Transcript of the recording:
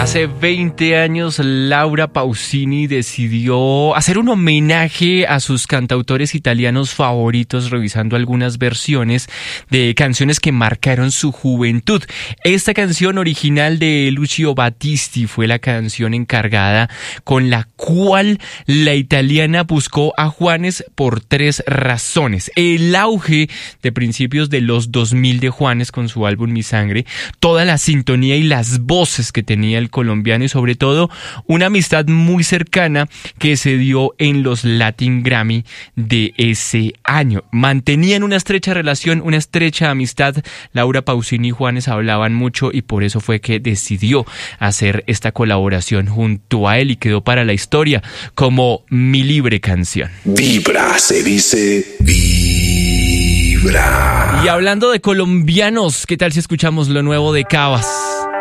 Hace 20 años, Laura Pausini decidió hacer un homenaje a sus cantautores italianos favoritos, revisando algunas versiones de canciones que marcaron su juventud. Esta canción original de Lucio Battisti fue la canción encargada con la cual la italiana buscó a Juanes por 3 razones. El auge de principios de los 2000 de Juanes con su álbum Mi Sangre, toda la sintonía y las voces que tenía el colombiano y sobre todo una amistad muy cercana que se dio en los Latin Grammy de ese año. Mantenían una estrecha relación, una estrecha amistad. Laura Pausini y Juanes hablaban mucho y por eso fue que decidió hacer esta colaboración junto a él y quedó para la historia como Mi Libre Canción. Vibra, se dice vibra. Y hablando de colombianos, ¿qué tal si escuchamos lo nuevo de Cabas?